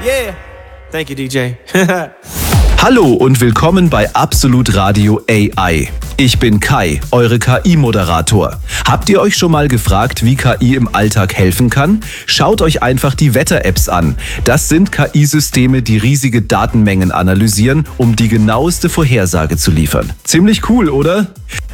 Yeah. Thank you, DJ. Hallo und willkommen bei Absolut Radio AI. Ich bin Kai, eure KI-Moderator. Habt ihr euch schon mal gefragt, wie KI im Alltag helfen kann? Schaut euch einfach die Wetter-Apps an. Das sind KI-Systeme, die riesige Datenmengen analysieren, um die genaueste Vorhersage zu liefern. Ziemlich cool, oder?